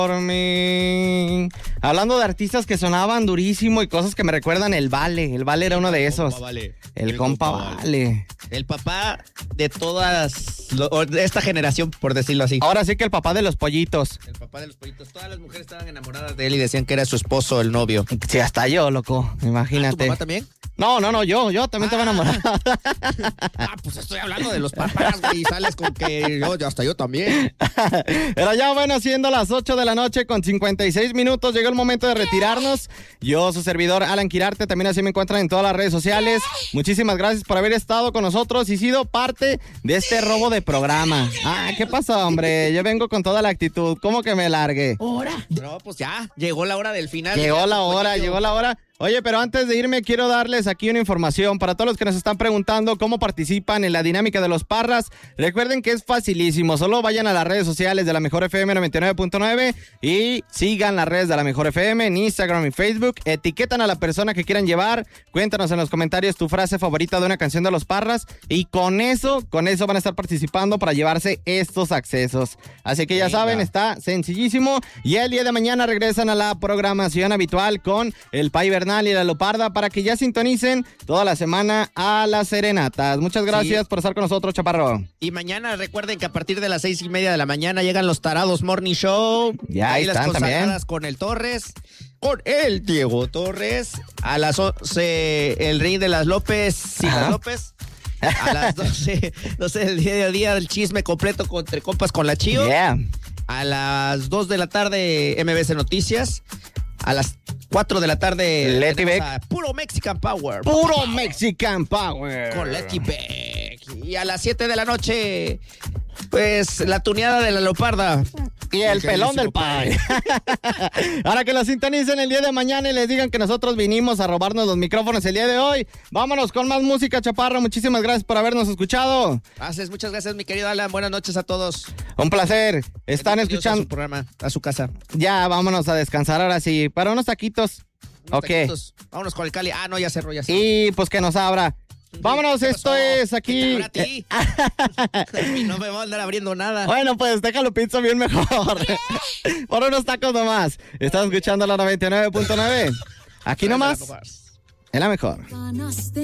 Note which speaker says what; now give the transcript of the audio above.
Speaker 1: Por mí. Hablando de artistas que sonaban durísimo y cosas que me recuerdan, el Vale. El Vale era uno de esos.
Speaker 2: Vale.
Speaker 1: El compa Vale.
Speaker 2: El papá de de esta generación, por decirlo así.
Speaker 1: Ahora sí que el papá de los pollitos.
Speaker 2: El papá de los pollitos. Todas las mujeres estaban enamoradas de él y decían que era su esposo, el novio.
Speaker 1: Sí, hasta yo, loco. Imagínate.
Speaker 2: ¿Tu mamá también?
Speaker 1: No, yo también estaba enamorado.
Speaker 2: Pues estoy hablando de los papás, güey, y sales con que hasta yo también.
Speaker 1: Pero ya, bueno, siendo las 8 de la noche con 56 minutos, llegó el momento de retirarnos. Yo, su servidor, Alan Quirarte, también así me encuentran en todas las redes sociales. Muchísimas gracias por haber estado con nosotros y sido parte de este robo de programa. ¿Qué pasa, hombre? Yo vengo con toda la actitud. ¿Cómo que me largue?
Speaker 2: ¿Hora? No, pues ya, llegó la hora del final.
Speaker 1: Llegó la hora. Oye, pero antes de irme quiero darles aquí una información para todos los que nos están preguntando cómo participan en la dinámica de los Parras. Recuerden que es facilísimo, solo vayan a las redes sociales de La Mejor FM 99.9 y sigan las redes de La Mejor FM en Instagram y Facebook, etiquetan a la persona que quieran llevar, cuéntanos en los comentarios tu frase favorita de una canción de los Parras y con eso van a estar participando para llevarse estos accesos. Así que ya saben, está sencillísimo y el día de mañana regresan a la programación habitual con el Pai Bernal y la Loparda para que ya sintonicen toda la semana a las serenatas. Muchas gracias por estar con nosotros, Chaparro.
Speaker 2: Y mañana recuerden que a partir de las 6:30 de la mañana llegan los Tarados Morning Show.
Speaker 1: Ya ahí están también.
Speaker 2: Con el Torres, con el Diego Torres. A las 11 el Rey de las López y las López. A las 12 del día el chisme completo entre compas con la Chío.
Speaker 1: Yeah.
Speaker 2: A las 2 de la tarde MBC Noticias. A las 4 de la tarde
Speaker 1: Letty Beck.
Speaker 2: Puro Mexican Power.
Speaker 1: Puro Mexican Power.
Speaker 2: Con Letty Beck. Y a las 7 de la noche, pues, la tuneada de la Leoparda.
Speaker 1: Y el pelón del Pai. Ahora que lo sintonicen el día de mañana y les digan que nosotros vinimos a robarnos los micrófonos el día de hoy. Vámonos con más música, Chaparro. Muchísimas gracias por habernos escuchado.
Speaker 2: Muchas gracias, mi querido Alan. Buenas noches a todos.
Speaker 1: Un placer. Están escuchando
Speaker 2: su programa, a su casa.
Speaker 1: Ya, vámonos a descansar ahora sí. Para unos taquitos.
Speaker 2: Taquitos. Vámonos con el Cali. No, ya cerró, ya cerró.
Speaker 1: Y pues que nos abra. Vámonos, esto es aquí.
Speaker 2: No me va a andar abriendo nada.
Speaker 1: Bueno, pues déjalo pizza bien mejor. Por unos tacos nomás. Estás escuchando la 99.9. Aquí nomás. Es la mejor.